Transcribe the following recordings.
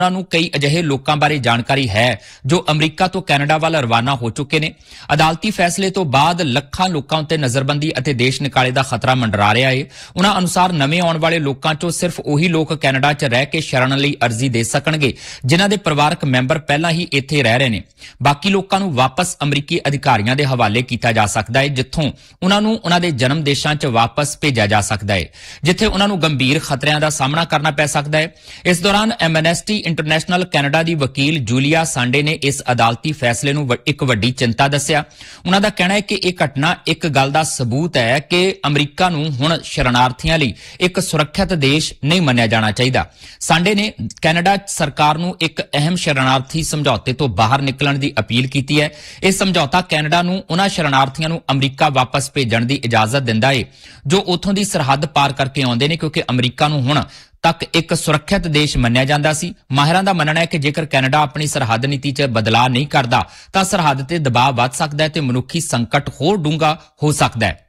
ਨੂੰ ਕਈ ਅਜਿਹੇ ਲੋਕਾਂ ਬਾਰੇ ਜਾਣਕਾਰੀ ਹੈ ਜੋ ਅਮਰੀਕਾ ਤੋਂ ਕੈਨੇਡਾ ਵੱਲ ਰਵਾਨਾ ਹੋ ਚੁੱਕੇ ਨੇ। ਅਦਾਲਤੀ ਫੈਸਲੇ ਤੋਂ ਬਾਅਦ ਲੱਖਾਂ ਲੋਕਾਂ ਉੱਤੇ ਨਜ਼ਰਬੰਦੀ ਅਤੇ ਦੇਸ਼ ਨਿਕਾਲੇ ਦਾ ਖਤਰਾ ਮੰਡਰਾ ਰਿਹਾ ਹੈ। ਉਨ੍ਹਾਂ ਅਨੁਸਾਰ ਨਵੇਂ ਆਉਣ ਵਾਲੇ ਲੋਕਾਂ ਚੋਂ ਸਿਰਫ ਉਹੀ ਲੋਕ ਕੈਨੇਡਾ 'ਚ ਰਹਿ ਕੇ ਸ਼ਰਨ ਲਈ ਅਰਜ਼ੀ ਦੇ ਸਕਣਗੇ ਜਿਨ੍ਹਾਂ ਦੇ ਪਰਿਵਾਰਕ ਮੈਂਬਰ ਪਹਿਲਾਂ ਹੀ ਇੱਥੇ ਰਹਿ ਰਹੇ ਨੇ। ਬਾਕੀ ਲੋਕਾਂ ਨੂੰ ਵਾਪਸ ਅਮਰੀਕੀ ਅਧਿਕਾਰੀਆਂ ਦੇ ਹਵਾਲੇ ਕੀਤਾ ਜਾ ਸਕਦਾ ਹੈ, ਜਿੱਥੋਂ ਉਨ੍ਹਾਂ ਨੂੰ ਉਨ੍ਹਾਂ ਦੇ ਜਨਮ ਦੇਸ਼ਾਂ 'ਚ ਵਾਪਸ ਭੇਜਿਆ ਜਾ ਸਕਦਾ ਹੈ, ਜਿੱਥੇ ਉਨ੍ਹਾਂ ਨੂੰ ਗੰਭੀਰ ਖਤਰਿਆਂ ਦਾ ਸਾਹਮਣਾ ਕਰਨਾ ਪੈ ਸਕਦਾ ਹੈ। ਇਸ ਦੌਰਾਨ ਐਮਨੈਸਟੀ ਇੰਟਰਨੈਸ਼ਨਲ ਕੈਨੇਡਾ ਦੀ ਵਕੀਲ ਜੂਲੀਆ ਸਾਂਡੇ ਨੇ ਇਸ ਅਦਾਲਤੀ ਫੈਸਲੇ ਨੂੰ ਇੱਕ ਵੱਡੀ ਚਿੰਤਾ ਦੱਸਿਆ। ਉਨ੍ਹਾਂ ਦਾ ਕਹਿਣਾ ਹੈ ਕਿ ਇਹ ਘਟਨਾ ਇੱਕ ਗੱਲ ਦਾ ਸਬੂਤ ਹੈ ਕਿ ਅਮਰੀਕਾ ਨੂੰ ਹੁਣ ਸ਼ਰਨਾਰਥੀਆਂ ਲਈ ਇੱਕ ਸੁਰੱਖਿਅਤ ਦੇਸ਼ ਨਹੀਂ ਮੰਨਿਆ ਜਾਣਾ ਚਾਹੀਦਾ। ਸਾਂਡੇ ਨੇ ਕੈਨੇਡਾ ਸਰਕਾਰ ਨੂੰ ਇੱਕ ਅਹਿਮ ਸ਼ਰਨਾਰਥੀ ਸਮਝੌਤੇ ਤੋਂ ਬਾਹਰ ਨਿਕਲਣ ਦੀ ਅਪੀਲ ਕੀਤੀ ਹੈ। ਇਹ ਸਮਝੌਤਾ ਕੈਨੇਡਾ ਨੂੰ ਉਨ੍ਹਾਂ ਸ਼ਰਨਾਰਥੀਆਂ ਨੂੰ ਅਮਰੀਕਾ ਵਾਪਸ ਭੇਜਣ ਦੀ ਇਜਾਜ਼ਤ ਦਿੰਦਾ ਹੈ ਜੋ ਉੱਥੋਂ ਦੀ ਸਰਹੱਦ ਪਾਰ ਕਰਕੇ ਆਉਂਦੇ ਨੇ, ਕਿਉਂਕਿ ਅਮਰੀਕਾ ਨੂੰ ਹੁਣ ਤੱਕ ਇੱਕ ਸੁਰੱਖਿਅਤ ਦੇਸ਼ ਮੰਨਿਆ ਜਾਂਦਾ ਸੀ। ਮਾਹਿਰਾਂ ਦਾ ਮੰਨਣਾ ਹੈ ਕਿ ਜੇਕਰ ਕੈਨੇਡਾ ਆਪਣੀ ਸਰਹੱਦ ਨੀਤੀ 'ਚ ਬਦਲਾਅ ਨਹੀਂ ਕਰਦਾ ਤਾਂ ਸਰਹੱਦ ਤੇ ਦਬਾਅ ਵੱਧ ਸਕਦਾ ਹੈ ਤੇ ਮਨੁੱਖੀ ਸੰਕਟ ਹੋਰ ਡੂੰਘਾ ਹੋ ਸਕਦਾ ਹੈ।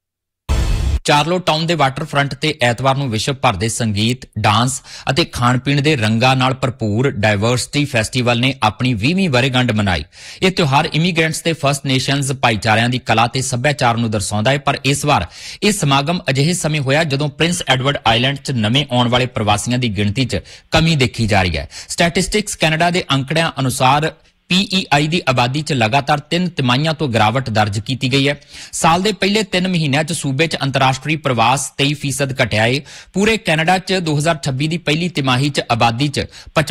ਚਾਰਲੋਟ ਟਾਊਨ ਦੇ ਵਾਟਰਫਰੰਟ ਤੇ ਐਤਵਾਰ ਨੂੰ ਵਿਸ਼ਵ ਭਰ ਦੇ ਸੰਗੀਤ, ਡਾਂਸ ਅਤੇ ਖਾਣ-ਪੀਣ ਦੇ ਰੰਗਾਂ ਨਾਲ ਭਰਪੂਰ ਡਾਇਵਰਸਿਟੀ ਫੈਸਟੀਵਲ ਨੇ ਆਪਣੀ 20ਵੀਂ ਵਰ੍ਹੇਗੰਢ ਮਨਾਈ। ਇਹ ਤਿਉਹਾਰ ਇਮੀਗ੍ਰੈਂਟਸ ਤੇ ਫਸਟ ਨੇਸ਼ਨਜ਼ ਭਾਈਚਾਰਿਆਂ ਦੀ ਕਲਾ ਤੇ ਸੱਭਿਆਚਾਰ ਨੂੰ ਦਰਸਾਉਂਦਾ ਹੈ, ਪਰ ਇਸ ਵਾਰ ਇਹ ਸਮਾਗਮ ਅਜਿਹੇ ਸਮੇਂ ਹੋਇਆ ਜਦੋਂ ਪ੍ਰਿੰਸ ਐਡਵਰਡ ਆਈਲੈਂਡ 'ਚ ਨਵੇਂ ਆਉਣ ਵਾਲੇ ਪ੍ਰਵਾਸੀਆਂ ਦੀ ਗਿਣਤੀ 'ਚ ਕਮੀ ਦੇਖੀ ਜਾ ਰਹੀ ਹੈ। ਸਟੈਟਿਸਟਿਕਸ ਕੈਨੇਡਾ ਦੇ ਅੰਕੜਿਆਂ ਅਨੁਸਾਰ PEI ਦੀ ਆਬਾਦੀ 'ਚ ਲਗਾਤਾਰ 3 ਤਿਮਾਹੀਆਂ ਤੋਂ ਗਿਰਾਵਟ ਦਰਜ ਕੀਤੀ ਗਈ ਹੈ। ਸਾਲ ਦੇ ਪਹਿਲੇ 3 ਮਹੀਨਿਆਂ 'ਚ ਸੂਬੇ 'ਚ ਅੰਤਰਰਾਸ਼ਟਰੀ ਪ੍ਰਵਾਸ 23% ਘਟਿਆ ਹੈ। ਪੂਰੇ ਕੈਨੇਡਾ 'ਚ 2026 ਦੀ ਪਹਿਲੀ ਤਿਮਾਹੀ 'ਚ ਆਬਾਦੀ 'ਚ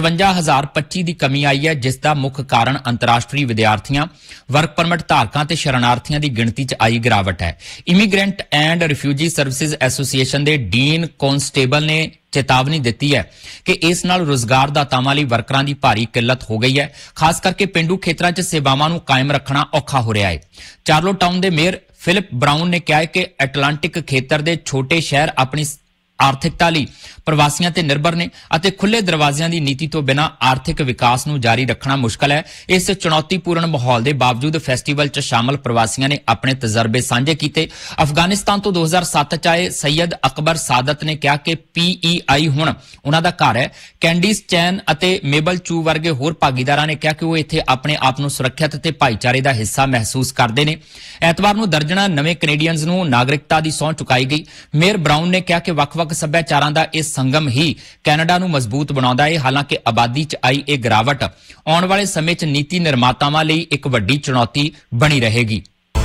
55,025 ਦੀ ਕਮੀ ਆਈ ਹੈ, ਜਿਸ ਦਾ ਮੁੱਖ ਕਾਰਨ ਅੰਤਰਰਾਸ਼ਟਰੀ ਵਿਦਿਆਰਥੀਆਂ, ਵਰਕ ਪਰਮਿਟ ਧਾਰਕਾਂ ਤੇ ਸ਼ਰਨਾਰਥੀਆਂ ਦੀ ਗਿਣਤੀ 'ਚ ਆਈ ਗਿਰਾਵਟ ਹੈ। Immigrant and refugee services association ਦੇ ਡੀਨ ਕੌਂਸਟੇਬਲ ਨੇ ਚੇਤਾਵਨੀ ਦਿੱਤੀ ਹੈ ਕਿ ਇਸ ਨਾਲ ਰੁਜ਼ਗਾਰ ਦਾਤਾਵਾਂ ਲਈ ਵਰਕਰਾਂ ਦੀ ਭਾਰੀ ਕਿੱਲਤ ਹੋ ਗਈ ਹੈ, ਖਾਸ ਕਰਕੇ ਪਿੰਡੂ ਖੇਤਰਾਂ 'ਚ ਸੇਵਾਵਾਂ ਨੂੰ ਕਾਇਮ ਰੱਖਣਾ ਔਖਾ ਹੋ ਰਿਹਾ ਹੈ। ਚਾਰਲੋਟ ਟਾਊਨ ਦੇ ਮੇਅਰ ਫਿਲਿਪ ਬਰਾਊਨ ਨੇ ਕਿਹਾ ਹੈ ਕਿ ਐਟਲਾਂਟਿਕ ਖੇਤਰ ਦੇ ਛੋਟੇ ਸ਼ਹਿਰ ਆਪਣੀ ਆਰਥਿਕਤਾ ਲਈ ਪ੍ਰਵਾਸੀਆਂ ਤੇ ਨਿਰਭਰ ਨੇ ਅਤੇ ਖੁੱਲੇ ਦਰਵਾਜ਼ਿਆਂ ਦੀ ਨੀਤੀ ਤੋਂ ਬਿਨਾਂ ਆਰਥਿਕ ਵਿਕਾਸ ਨੂੰ ਜਾਰੀ ਰੱਖਣਾ ਮੁਸ਼ਕਲ ਹੈ। ਇਸ ਚੁਣੌਤੀਪੂਰਨ ਮਾਹੌਲ ਦੇ ਬਾਵਜੂਦ ਫੈਸਟੀਵਲ 'ਚ ਸ਼ਾਮਲ ਪ੍ਰਵਾਸੀਆਂ ਨੇ ਆਪਣੇ ਤਜਰਬੇ ਸਾਂਝੇ ਕੀਤੇ। ਅਫਗਾਨਿਸਤਾਨ ਤੋਂ 2007 'ਚ ਆਏ ਸੈਯਦ ਅਕਬਰ ਸਾਦਤ ਨੇ ਕਿਹਾ ਕਿ PEI ਹੁਣ ਉਹਨਾਂ ਦਾ ਘਰ ਹੈ। ਕੈਂਡੀਸ ਚੈਨ ਅਤੇ ਮੇਬਲ ਚੂ ਵਰਗੇ ਹੋਰ ਭਾਗੀਦਾਰਾਂ ਨੇ ਕਿਹਾ ਕਿ ਉਹ ਇੱਥੇ ਆਪਣੇ ਆਪ ਨੂੰ ਸੁਰੱਖਿਅਤ ਤੇ ਭਾਈਚਾਰੇ ਦਾ ਹਿੱਸਾ ਮਹਿਸੂਸ ਕਰਦੇ ਨੇ। ਐਤਵਾਰ ਨੂੰ ਦਰਜਨਾਂ ਨਵੇਂ ਕੈਨੇਡੀਅਨਜ਼ ਨੂੰ ਨਾਗਰਿਕਤਾ ਦੀ ਸਹੁੰ ਚੁਕਾਈ ਗਈ। ਮੇਅਰ ਬਰਾਊਨ ਨੇ ਕਿਹਾ ਕਿ ਵੱਖ-ਵੱਖ ਸੱਭਿਆਚਾਰਾਂ ਦਾ ਇਹ ਸੰਗਮ ਹੀ ਕੈਨੇਡਾ ਨੂੰ ਮਜ਼ਬੂਤ ਬਣਾਉਂਦਾ ਹੈ। ਹਾਲਾਂਕਿ ਆਬਾਦੀ 'ਚ ਆਈ ਇਹ ਗਿਰਾਵਟ ਆਉਣ ਵਾਲੇ ਸਮੇਂ 'ਚ ਨੀਤੀ ਨਿਰਮਾਤਾਵਾਂ ਲਈ ਇੱਕ ਵੱਡੀ ਚੁਣੌਤੀ ਬਣੀ ਰਹੇਗੀ।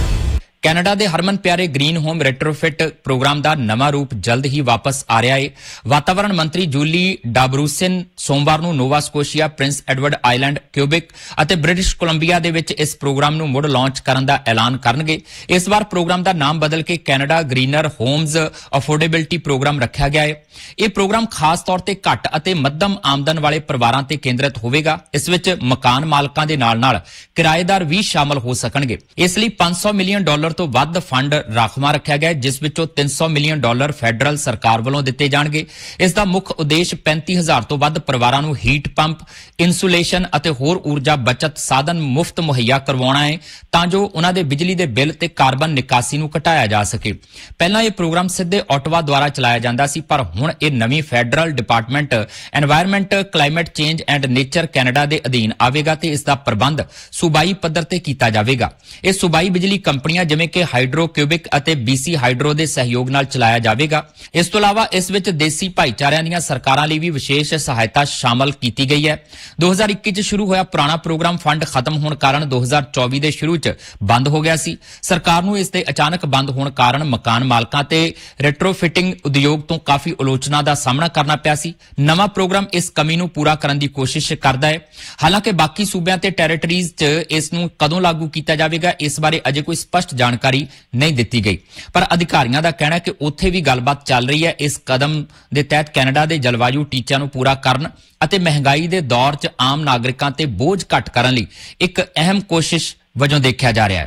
ਕੈਨੇਡਾ ਦੇ ਹਰਮਨ ਪਿਆਰੇ ਗ੍ਰੀਨ ਹੋਮ ਰੈਟਰੋਫਿਟ ਪ੍ਰੋਗਰਾਮ ਦਾ ਨਵਾਂ ਰੂਪ ਜਲਦ ਹੀ ਵਾਪਸ ਆ ਰਿਹਾ ਹੈ। ਵਾਤਾਵਰਣ ਮੰਤਰੀ ਜੂਲੀ ਡਾਬਰੂਸਿਨ ਸੋਮਵਾਰ ਨੂੰ ਨੋਵਾ Scotia, Prince Edward island, cubic ਅਤੇ ਬ੍ਰਿਟਿਸ਼ ਕੋਲੰਬੀਆ ਦੇ ਵਿੱਚ ਇਸ ਪ੍ਰੋਗਰਾਮ ਨੂੰ ਮੁੜ ਲਾਂਚ ਕਰਨ ਦਾ ਐਲਾਨ ਕਰਨਗੇ। ਇਸ ਵਾਰ ਪ੍ਰੋਗਰਾਮ ਦਾ ਨਾਮ ਬਦਲ ਕੇ Canada greener homes affordability programme ਰੱਖਿਆ ਗਿਆ ਹੈ। ਇਹ ਪ੍ਰੋਗਰਾਮ ਖਾਸ ਤੌਰ ਤੇ ਘੱਟ ਅਤੇ ਮੱਧਮ ਆਮਦਨ ਵਾਲੇ ਪਰਿਵਾਰਾਂ ਤੇ ਕੇਂਦਰਿਤ ਹੋਵੇਗਾ। ਇਸ ਵਿੱਚ ਮਕਾਨ ਮਾਲਕਾਂ ਦੇ ਨਾਲ-ਨਾਲ ਕਿਰਾਏਦਾਰ ਵੀ ਸ਼ਾਮਲ ਹੋ ਸਕਣਗੇ। ਇਸ ਲਈ $500 ਮਿਲੀਅਨ ਤੋਂ ਵੱਧ ਫੰਡ ਰਾਖਵਾਂ ਰੱਖਿਆ ਗਿਆ, ਜਿਸ ਵਿੱਚੋਂ $300 ਮਿਲੀਅਨ ਫੈਡਰਲ ਸਰਕਾਰ ਵੱਲੋਂ ਦਿੱਤੇ ਜਾਣਗੇ। ਇਸ ਦਾ ਮੁੱਖ ਉਦੇਸ਼ 35,000 ਤੋਂ ਵੱਧ ਪਰਿਵਾਰਾਂ ਨੂੰ ਹੀਟ ਪੰਪ, ਇਨਸੂਲੇਸ਼ਨ ਅਤੇ ਹੋਰ ਊਰਜਾ ਬਚਤ ਸਾਧਨ ਮੁਫਤ ਮੁਹੱਈਆ ਕਰਵਾਉਣਾ ਹੈ ਤਾਂ ਜੋ ਉਹਨਾਂ ਦੇ ਬਿਜਲੀ ਦੇ ਬਿੱਲ ਤੇ ਕਾਰਬਨ ਨਿਕਾਸੀ ਨੂੰ ਘਟਾਇਆ ਜਾ ਸਕੇ। ਪਹਿਲਾਂ ਇਹ ਪ੍ਰੋਗਰਾਮ ਸਿੱਧੇ ਓਟਵਾ ਦੁਆਰਾ ਚਲਾਇਆ ਜਾਂਦਾ ਸੀ, ਪਰ ਹੁਣ ਇਹ ਨਵੀਂ federal department environment, climate change and nature Canada ਦੇ ਅਧੀਨ ਆਵੇਗਾ ਤੇ ਇਸ ਦਾ ਪ੍ਰਬੰਧ ਸੂਬਾਈ ਪੱਧਰ ਤੇ ਕੀਤਾ ਜਾਵੇਗਾ। ਇਹ ਸੂਬਾਈ ਬਿਜਲੀ ਕੰਪਨੀਆਂ ਜਿਵੇਂ ਕਿ ਹਾਈਡਰੋ, ਕਿਊਬਿਕ ਅਤੇ BC ਹਾਈਡਰੋ ਦੇ ਸਹਿਯੋਗ ਨਾਲ ਚਲਾਇਆ ਜਾਵੇਗਾ। ਇਸ ਤੋਂ ਇਲਾਵਾ ਇਸ ਵਿੱਚ ਦੇਸੀ ਭਾਈਚਾਰਿਆਂ ਦੀਆਂ ਸਰਕਾਰਾਂ ਲਈ ਵੀ ਵਿਸ਼ੇਸ਼ ਸਹਾਇਤਾ ਸ਼ਾਮਲ ਕੀਤੀ ਗਈ ਹੈ। 2021 'ਚ ਸ਼ੁਰੂ ਹੋਇਆ ਪੁਰਾਣਾ ਪ੍ਰੋਗਰਾਮ ਫੰਡ ਖਤਮ ਹੋਣ ਕਾਰਨ 2024 ਦੇ ਸ਼ੁਰੂ 'ਚ ਬੰਦ ਹੋ ਗਿਆ ਸੀ। ਸਰਕਾਰ ਨੂੰ ਇਸ ਦੇ ਅਚਾਨਕ ਬੰਦ ਹੋਣ ਕਾਰਨ ਮਕਾਨ ਮਾਲਕਾਂ ਤੇ ਰੈਟਰੋਫਿਟਿੰਗ ਉਦਯੋਗ ਤੋਂ ਕਾਫੀ ਆਲੋਚਨਾ ਦਾ ਸਾਹਮਣਾ ਕਰਨਾ ਪਿਆ ਸੀ। ਨਵਾਂ ਪ੍ਰੋਗਰਾਮ ਇਸ ਕਮੀ ਨੂੰ ਪੂਰਾ ਕਰਨ ਦੀ ਕੋਸ਼ਿਸ਼ ਕਰਦਾ ਹੈ। ਹਾਲਾਂਕਿ ਬਾਕੀ ਸੂਬਿਆਂ ਤੇ ਟੈਰੀਟਰੀਜ਼ 'ਚ ਇਸ ਨੂੰ ਕਦੋਂ ਲਾਗੂ ਕੀਤਾ ਜਾਵੇਗਾ, ਇਸ ਬਾਰੇ ਅਜੇ ਕੋਈ ਸਪਸ਼ਟ ਜਾਣਕਾਰੀ ਨਹੀਂ ਦਿੱਤੀ ਗਈ, ਪਰ ਅਧਿਕਾਰੀਆਂ ਦਾ ਕਹਿਣਾ ਹੈ ਕਿ ਉੱਥੇ ਵੀ ਗੱਲਬਾਤ ਚੱਲ ਰਹੀ ਹੈ। ਇਸ ਕਦਮ ਦੇ ਤਹਿਤ ਕੈਨੇਡਾ ਦੇ ਜਲਵਾਯੂ ਟੀਚਿਆਂ ਨੂੰ ਪੂਰਾ ਕਰਨ ਅਤੇ ਮਹਿੰਗਾਈ ਦੇ ਦੌਰ 'ਚ ਆਮ ਨਾਗਰਿਕਾਂ ਤੇ ਬੋਝ ਘੱਟ ਕਰਨ ਲਈ ਇੱਕ ਅਹਿਮ ਕੋਸ਼ਿਸ਼ ਵਜੋਂ ਦੇਖਿਆ ਜਾ ਰਿਹਾ ਹੈ।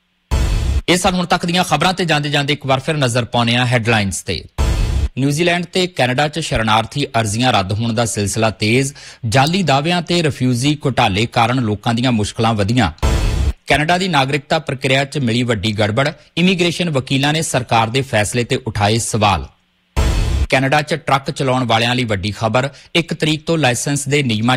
ਇਹ ਸਨ ਹੁਣ ਤੱਕ ਦੀਆਂ ਖਬਰਾਂ ਤੇ ਜਾਂਦੇ ਇੱਕ ਵਾਰ ਫਿਰ ਨਜ਼ਰ ਪਾਉਂਦੇ ਹਾਂ ਹੈਡਲਾਈਨਸ ਤੇ। ਨਿਊਜ਼ੀਲੈਂਡ ਤੇ ਕੈਨੇਡਾ 'ਚ ਸ਼ਰਨਾਰਥੀ ਅਰਜ਼ੀਆਂ ਰੱਦ ਹੋਣ ਦਾ ਸਿਲਸਿਲਾ ਤੇਜ਼, ਜਾਲੀ ਦਾਅਵਿਆਂ ਤੇ ਰਿਫਿਊਜੀ ਘੁਟਾਲੇ ਕਾਰਨ ਲੋਕਾਂ ਦੀਆਂ ਮੁਸ਼ਕਲਾਂ ਵਧੀਆਂ। ਕੈਨੇਡਾ ਦੀ ਨਾਗਰਿਕਤਾ ਪ੍ਰਕਿਰਿਆ 'ਚ ਮਿਲੀ ਵੱਡੀ ਗੜਬੜ, ਇਮੀਗ੍ਰੇਸ਼ਨ ਵਕੀਲਾਂ ਨੇ ਸਰਕਾਰ ਦੇ ਫੈਸਲੇ ਤੇ ਉਠਾਏ ਸਵਾਲ। ਕੈਨੇਡਾ 'ਚ ਟਰੱਕ ਚਲਾਉਣ ਵਾਲਿਆਂ ਲਈ ਵੱਡੀ ਖਬਰ। 1 ਤਰੀਕ ਤੋਂ ਲਾਇਸੈਂਸ ਦੇ ਨਿਯਮਾਂ